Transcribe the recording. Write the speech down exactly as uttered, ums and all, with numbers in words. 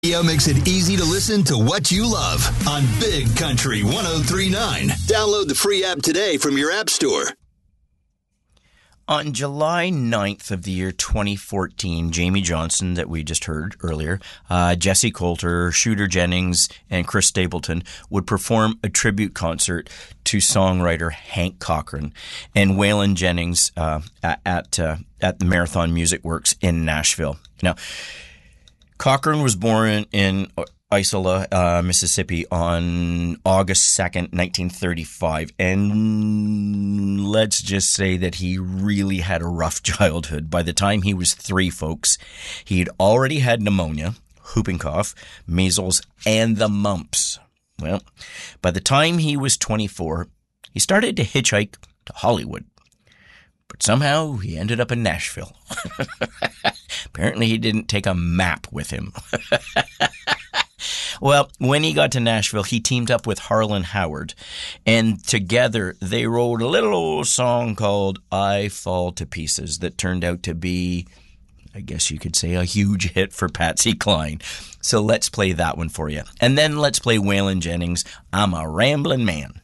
Radio makes it easy to listen to what you love on Big Country one oh three point nine. Download the free app today from your app store. On July ninth of the year twenty fourteen, Jamie Johnson, that we just heard earlier, uh, Jesse Coulter, Shooter Jennings, and Chris Stapleton would perform a tribute concert to songwriter Hank Cochran and Waylon Jennings uh, at at, uh, at the Marathon Music Works in Nashville. Now, Cochran was born in Isola, uh, Mississippi on August second, nineteen thirty-five. And let's just say that he really had a rough childhood. By the time he was three, folks, he had already had pneumonia, whooping cough, measles, and the mumps. Well, by the time he was twenty-four, he started to hitchhike to Hollywood. But somehow he ended up in Nashville. Apparently he didn't take a map with him. Well, when he got to Nashville, he teamed up with Harlan Howard, and together they wrote a little old song called I Fall to Pieces that turned out to be, I guess you could say, a huge hit for Patsy Cline. So let's play that one for you. And then let's play Waylon Jennings' I'm a Ramblin' Man.